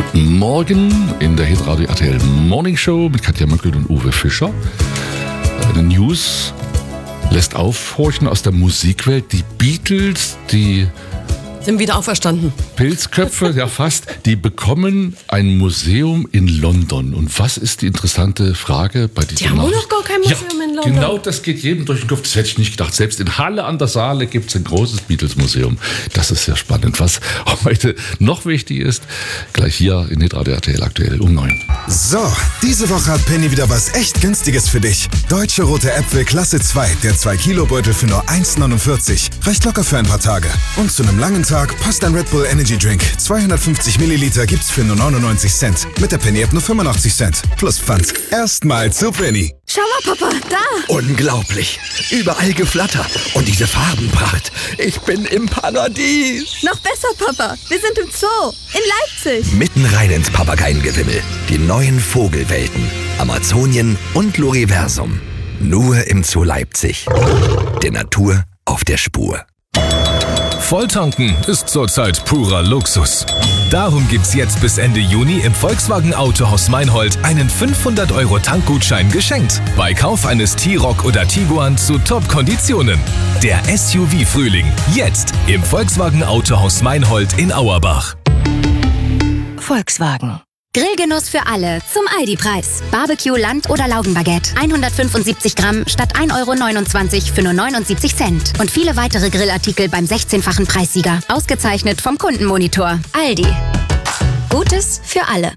Morgen in der Hitradio RTL Morning Show mit Katja Möckel und Uwe Fischer. Eine News lässt aufhorchen aus der Musikwelt. Die Beatles, die sind wieder auferstanden. Pilzköpfe, ja fast, die bekommen ein Museum in London. Und was ist die interessante Frage bei diesem Die haben wohl noch gar kein Museum in London. Genau, das geht jedem durch den Kopf. Das hätte ich nicht gedacht. Selbst in Halle an der Saale gibt es ein großes Beatles-Museum. Das ist sehr spannend. Was heute noch wichtig ist, gleich hier in Hitradio RTL aktuell um 9. So, diese Woche hat Penny wieder was echt Günstiges für dich. Deutsche rote Äpfel Klasse 2, der 2-Kilo-Beutel für nur 1,49. Reicht locker für ein paar Tage. Und zu einem langen Tag passt ein Red Bull Energy Drink. 250 Milliliter gibt's für nur 99 Cent. Mit der Penny-App nur 85 Cent. Plus Pfand. Erstmal zu Penny. Schau mal, Papa, da! Unglaublich. Überall Geflatter. Und diese Farbenpracht. Ich bin im Paradies. Noch besser, Papa. Wir sind im Zoo. In Leipzig. Mitten rein ins Papageiengewimmel. Die neuen Vogelwelten. Amazonien und Loriversum. Nur im Zoo Leipzig. Der Natur auf der Spur. Volltanken ist zurzeit purer Luxus. Darum gibt's jetzt bis Ende Juni im Volkswagen Autohaus Meinhold einen 500€ Tankgutschein geschenkt. Bei Kauf eines T-Roc oder Tiguan zu Top-Konditionen. Der SUV-Frühling. Jetzt im Volkswagen Autohaus Meinhold in Auerbach. Volkswagen. Grillgenuss für alle zum Aldi-Preis. Barbecue, Land- oder Laugenbaguette. 175 Gramm statt 1,29 € für nur 79 Cent. Und viele weitere Grillartikel beim 16-fachen Preissieger. Ausgezeichnet vom Kundenmonitor. Aldi. Gutes für alle.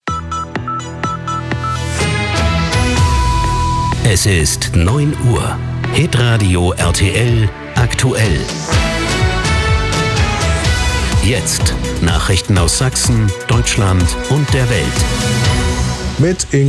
Es ist 9 Uhr. Hitradio RTL aktuell. Jetzt Nachrichten aus Sachsen, Deutschland und der Welt. Mit